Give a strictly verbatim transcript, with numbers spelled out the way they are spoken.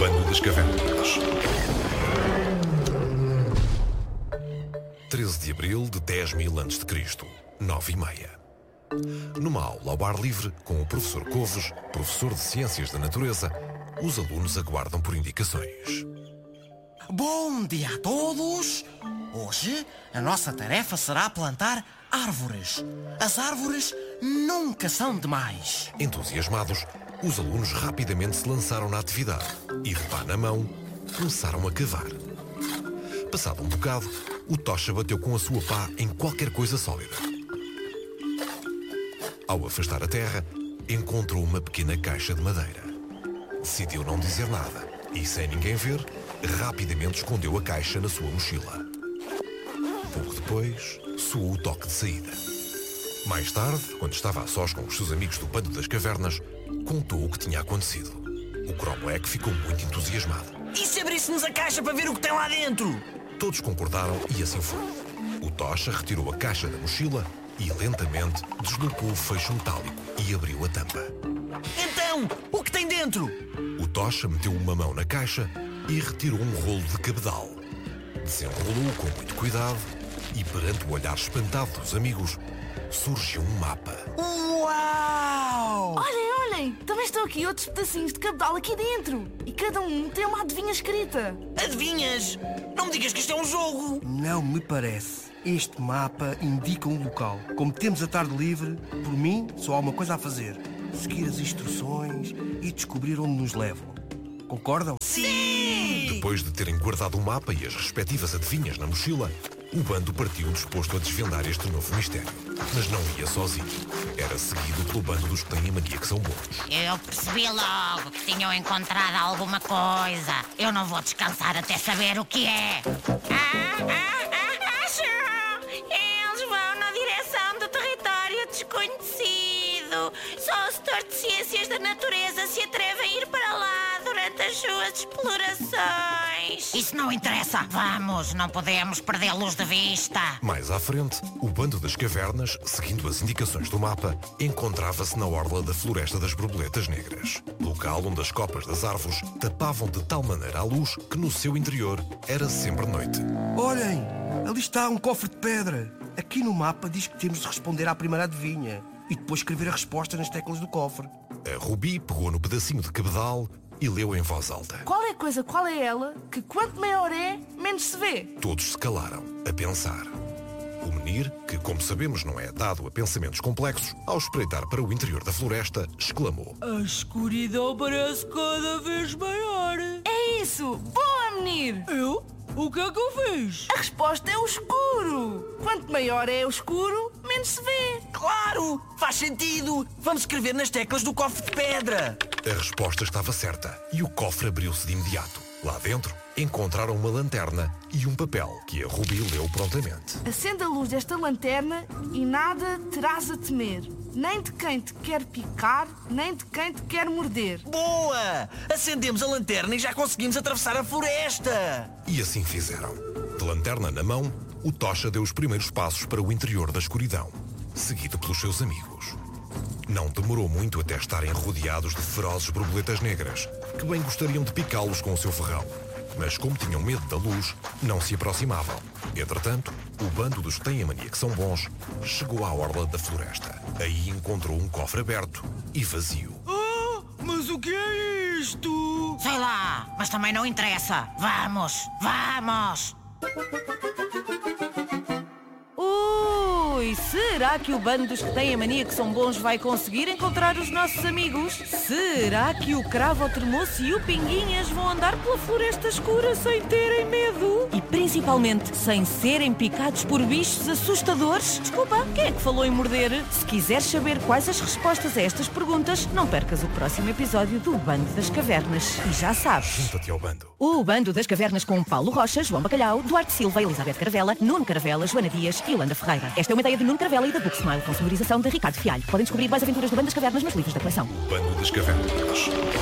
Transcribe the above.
Bando das Cavernas. treze de abril de dez mil antes de Cristo, nove e meia. Numa aula ao ar livre, com o professor Coves, professor de Ciências da Natureza, os alunos aguardam por indicações. Bom dia a todos! Hoje a nossa tarefa será plantar árvores. As árvores nunca são demais. Entusiasmados, os alunos rapidamente se lançaram na atividade e, de pá na mão, começaram a cavar. Passado um bocado, o Tocha bateu com a sua pá em qualquer coisa sólida. Ao afastar a terra, encontrou uma pequena caixa de madeira. Decidiu não dizer nada e, sem ninguém ver, rapidamente escondeu a caixa na sua mochila. Pouco depois, soou o toque de saída. Mais tarde, quando estava a sós com os seus amigos do Bando das Cavernas, contou o que tinha acontecido. O Cromlech ficou muito entusiasmado. E se abríssemos a caixa para ver o que tem lá dentro? Todos concordaram e assim foi. O Tocha retirou a caixa da mochila e lentamente deslocou o fecho metálico e abriu a tampa. Então, o que tem dentro? O Tocha meteu uma mão na caixa e retirou um rolo de cabedal. Desenrolou-o com muito cuidado e, perante o olhar espantado dos amigos, surgiu um mapa. Uau! Olhem, olhem! Também estão aqui outros pedacinhos de cabedal aqui dentro. E cada um tem uma adivinha escrita. Adivinhas? Não me digas que isto é um jogo! Não me parece. Este mapa indica um local. Como temos a tarde livre, por mim só há uma coisa a fazer: seguir as instruções e descobrir onde nos levam. Concordam? Sim! Depois de terem guardado o mapa e as respectivas adivinhas na mochila, o bando partiu disposto a desvendar este novo mistério. Mas não ia sozinho. Era seguido pelo bando dos que têm a mania que são bons. Eu percebi logo que tinham encontrado alguma coisa. Eu não vou descansar até saber o que é. Ah, ah, ah, acho! Eles vão na direção do território desconhecido. Só o setor de Ciências da Natureza se atreve a ir para lá durante as suas explorações. Isso não interessa. Vamos, não podemos perdê-los de vista. Mais à frente, o Bando das Cavernas, seguindo as indicações do mapa, encontrava-se na orla da Floresta das Borboletas Negras, local onde as copas das árvores tapavam de tal maneira a luz que no seu interior era sempre noite. Olhem! Ali está um cofre de pedra. Aqui no mapa diz que temos de responder à primeira adivinha e depois escrever a resposta nas teclas do cofre. A Rubi pegou no pedacinho de cabedal e leu em voz alta. Qual é a coisa, qual é ela, que quanto maior é, menos se vê? Todos se calaram, a pensar. O menir, que como sabemos não é dado a pensamentos complexos, ao espreitar para o interior da floresta, exclamou: A escuridão parece cada vez maior. É isso! Boa, menir! Eu? O que é que eu fiz? A resposta é o escuro. Quanto maior é o escuro, menos se vê. Claro! Faz sentido! Vamos escrever nas teclas do cofre de pedra. A resposta estava certa e o cofre abriu-se de imediato. Lá dentro, encontraram uma lanterna e um papel que a Rubi leu prontamente. Acende a luz desta lanterna e nada terás a temer. Nem de quem te quer picar, nem de quem te quer morder. Boa! Acendemos a lanterna e já conseguimos atravessar a floresta. E assim fizeram. De lanterna na mão, o Tocha deu os primeiros passos para o interior da escuridão, seguido pelos seus amigos. Não demorou muito até estarem rodeados de ferozes borboletas negras, que bem gostariam de picá-los com o seu ferrão. Mas como tinham medo da luz, não se aproximavam. Entretanto, o bando dos que têm a mania que são bons chegou à orla da floresta. Aí encontrou um cofre aberto e vazio. Ah, mas o que é isto? Sei lá, mas também não interessa. Vamos, vamos! Ui, será que o bando dos que têm a mania que são bons vai conseguir encontrar os nossos amigos? Será que o Cravo, o Tremoço e o Pinguinhas vão andar pela floresta escura sem terem medo? E principalmente sem serem picados por bichos assustadores? Desculpa, quem é que falou em morder? Se quiseres saber quais as respostas a estas perguntas, não percas o próximo episódio do Bando das Cavernas. E já sabes... Junta-te ao bando. O Bando das Cavernas com Paulo Rocha, João Bacalhau, Duarte Silva, Elizabeth Caravela, Nuno Caravela, Joana Dias e Yolanda Ferreira. Esta é uma ideia de Nuno Caravela e da Booksmile, com sonorização de Ricardo Fialho. Podem descobrir mais aventuras do Bando das Cavernas nos livros da coleção. Bando das Cavernas.